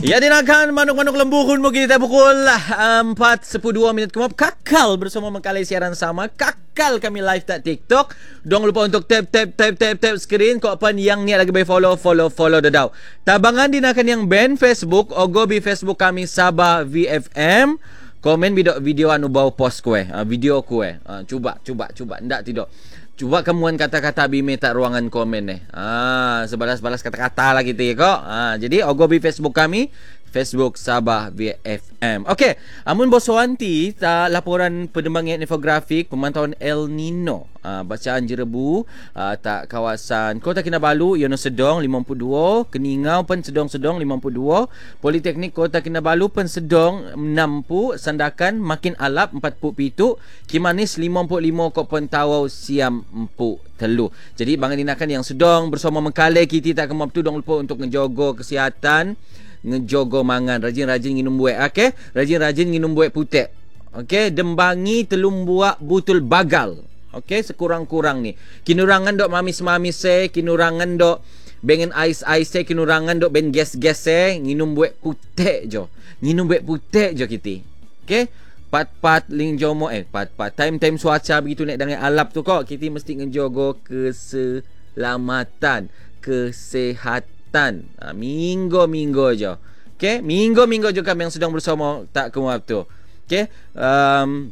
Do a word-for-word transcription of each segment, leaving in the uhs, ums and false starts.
Ya dinakan manuk-manuk lemburun mo kita pukul empat sepuluh dua minit kemap kakal bersama mengkali siaran sama kakal kami live tak TikTok. Jangan lupa untuk tap tap tap tap tap screen kau apa yang ni lagi by follow follow follow dadau. Tabangan dinakan yang band Facebook ogo bi Facebook kami Sabah V F M. Komen video video anu bau post kue, uh, video kue. Uh, cuba cuba cuba ndak tidak. Cuba kamuan kata-kata bime tak ruangan komen eh. Ah, sebalas-balas kata-kata lah gitu ya kok. Ah, jadi ogo bi Facebook kami, Facebook Sabah V F M. Okey, amun bos wanti ta laporan pendembangan infografik pemantauan El Nino. Ah, bacaan jerebu ah, tak kawasan Kota Kinabalu Yono Sedong lima puluh dua, Keningau pen sedong-sedong lima puluh dua, Politeknik Kota Kinabalu pen sedong enam puluh, Sandakan makin alap empat puluh pitu, Kimanis lima puluh lima kok pen tawau siam empu telu. Jadi bangan dinakan yang sedang bersama mengkale kita tak kemap tu dong lupa untuk ngejogo kesihatan, ngejogo mangan, rajin-rajin minum buah, okey? Rajin-rajin minum buah putih. Okey, dembangi telung buah butul bagal. Okey, sekurang-kurang ni. Kinurangan dok mamis-mamis se, kinurangan dok bengen ais-ais se, kinurangan dok ben gas-gas se, minum buah putih jo. Minum buah putih jo kita. Okey? Pat-pat ling jomo eh pat-pat time-time cuaca begitu naik dengan alap tu kok kita mesti ngejogo keselamatan, kesehatan. Ha, minggu-minggu je. Okey, minggu-minggu je kami yang sedang bersama tak kemap tu. Okey, um,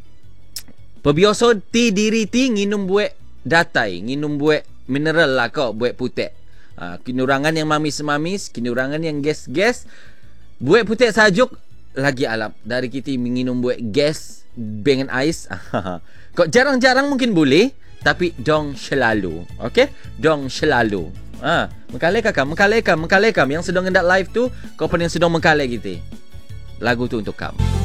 pebiasa ti diri ti nginum buat datai, nginum buat mineral lah kok, buat putih. Ha, kinurangan yang mamis-mamis, kinurangan yang gas-gas. Buat putih sajuk lagi alap dari kita minum buat gas dengan ais. Kok jarang-jarang mungkin boleh, tapi dong selalu. Okey? Dong selalu. Ha, mengkalai kakak, mengkalai kam, mengkalai kam yang sedang hendak live tu, kau pun yang sedang mengkalai kita. Lagu tu untuk kamu.